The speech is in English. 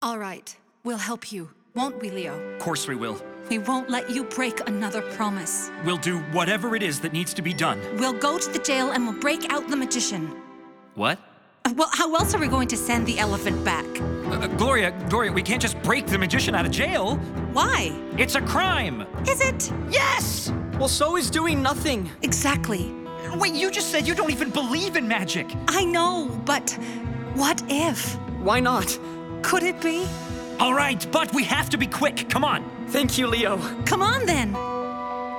All right, we'll help you, won't we, Leo? Of course we will. We won't let you break another promise. We'll do whatever it is that needs to be done. We'll go to the jail and we'll break out the magician. What? Well, how else are we going to send the elephant back? Gloria, we can't just break the magician out of jail. Why? It's a crime. Is it? Yes! Well, so is doing nothing. Exactly. Wait, you just said you don't even believe in magic. I know, but what if? Why not? Could it be? All right, but we have to be quick. Come on. Thank you, Leo. Come on then.